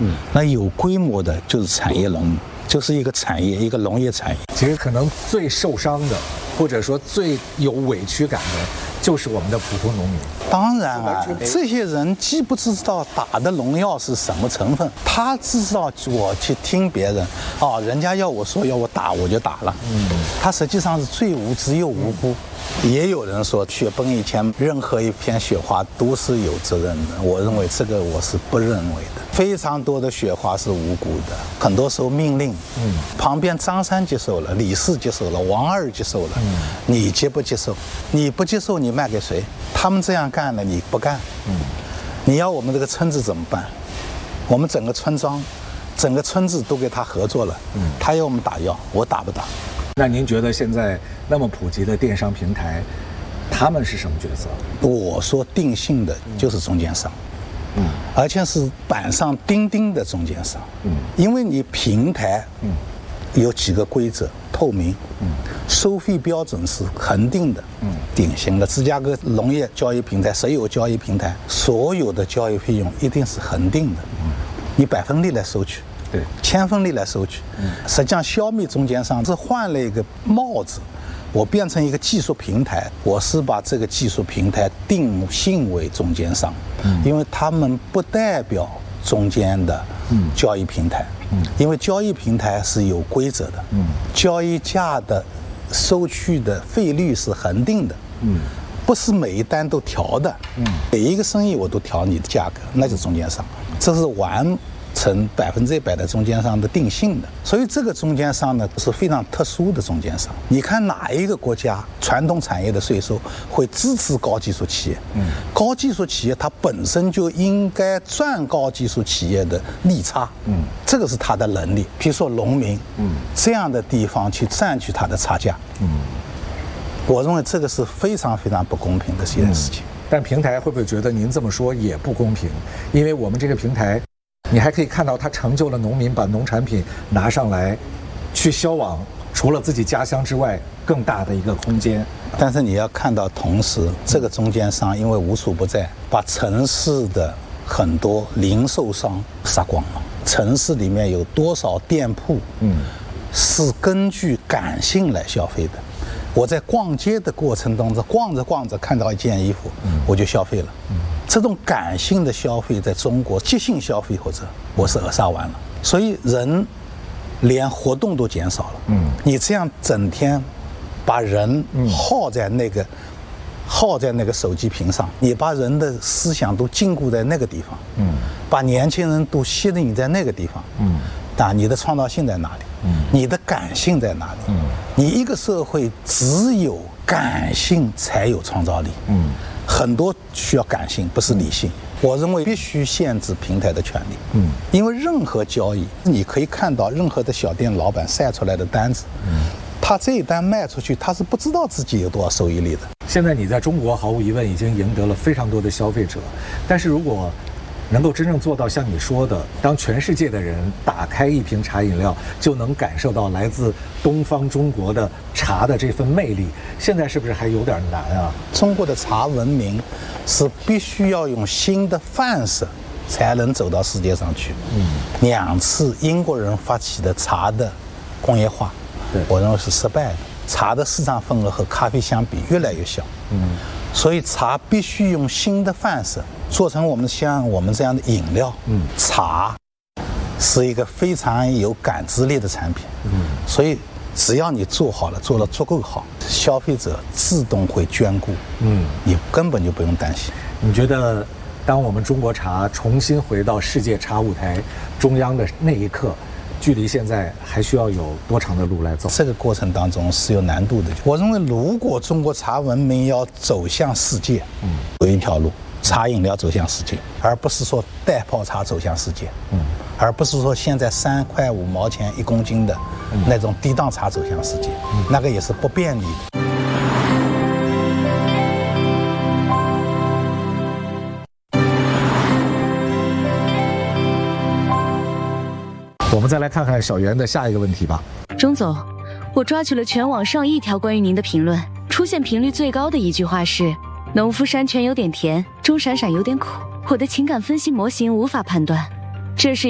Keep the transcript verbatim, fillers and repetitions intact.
嗯，那有规模的就是产业农，就是一个产业，一个农业产业。 其实可能最受伤的，或者说最有委屈感的，就是我们的普通农民。 当然啊，这些人既不知道打的农药是什么成分，他只知道我去听别人，哦，人家要我说要我打我就打了。嗯，他实际上是最无知又无辜。也有人说雪崩以前任何一片雪花都是有责任的，我认为这个我是不认为的。非常多的雪花是无辜的，很多时候命令，嗯，旁边张三接受了，李四接受了，王二接受了，嗯，你接不接受？你不接受，你卖给谁？他们这样干了，你不干，嗯，你要我们这个村子怎么办？我们整个村庄，整个村子都跟他合作了，嗯，他要我们打药，我打不打？ 那您觉得现在那么普及的电商平台，他们是什么角色？ 我说定性的就是中间商，嗯，而且是板上钉钉的中间商，嗯，因为你平台，嗯，有几个规则，透明，嗯，收费标准是恒定的，嗯，典型的芝加哥农业交易平台、石油交易平台，所有的交易费用一定是恒定的，嗯，你百分率来收取。对，千分率来收取。嗯，实际上消灭中间商是换了一个帽子，我变成一个技术平台，我是把这个技术平台定性为中间商，嗯，因为他们不代表中间的交易平台，嗯，因为交易平台是有规则的，嗯，交易价的收取的费率是恒定的，嗯，不是每一单都调的，嗯，每一个生意我都调你的价格，那就是中间商，这是完。成百分之一百的中间商的定性的，所以这个中间商呢是非常特殊的中间商。你看哪一个国家传统产业的税收会支持高技术企业？嗯，高技术企业它本身就应该赚高技术企业的利差。嗯，这个是它的能力。比如说农民，嗯，这样的地方去占据它的差价。嗯，我认为这个是非常非常不公平的一件事情。嗯， 但平台会不会觉得您这么说也不公平？因为我们这个平台。你还可以看到，它成就了农民把农产品拿上来，去销往除了自己家乡之外更大的一个空间。 但是你要看到，同时这个中间商因为无处不在，把城市的很多零售商杀光了。城市里面有多少店铺，嗯，是根据感性来消费的。我在逛街的过程当中，逛着逛着看到一件衣服，嗯，我就消费了。嗯，这种感性的消费在中国即兴消费或者我是扼杀完了，所以人连活动都减少了。嗯，你这样整天把人耗在那个、嗯、耗在那个手机屏上，你把人的思想都禁锢在那个地方。嗯，把年轻人都吸引在那个地方。嗯，那你的创造性在哪里？嗯，你的感性在哪里？嗯，你一个社会只有感性才有创造力。嗯，很多需要感性，不是理性。我认为必须限制平台的权利。嗯，因为任何交易，你可以看到任何的小店老板晒出来的单子，嗯，他这一单卖出去，他是不知道自己有多少收益率的。 现在你在中国毫无疑问已经赢得了非常多的消费者，但是如果能够真正做到像你说的，当全世界的人打开一瓶茶饮料就能感受到来自东方中国的茶的这份魅力，现在是不是还有点难啊？ 中国的茶文明是必须要用新的范式才能走到世界上去。嗯，两次英国人发起的茶的工业化，对，我认为是失败的。茶的市场份额和咖啡相比越来越小。嗯，所以茶必须用新的范式做成我们像我们这样的饮料。嗯，茶是一个非常有感知力的产品。嗯，所以只要你做好了，做得足够好，消费者自动会眷顾。嗯，你根本就不用担心。 你觉得，当我们中国茶重新回到世界茶舞台中央的那一刻，距离现在还需要有多长的路来走？这个过程当中是有难度的。我认为，如果中国茶文明要走向世界，嗯，有一条路，茶饮料走向世界，而不是说袋泡茶走向世界，嗯，而不是说现在三块五毛钱一公斤的那种低档茶走向世界，嗯，那个也是不便利的。 我们再来看看小袁的下一个问题吧。 钟总，我抓取了全网上亿条关于您的评论，出现频率最高的一句话是“农夫山泉有点甜，钟闪闪有点苦”。我的情感分析模型无法判断，这是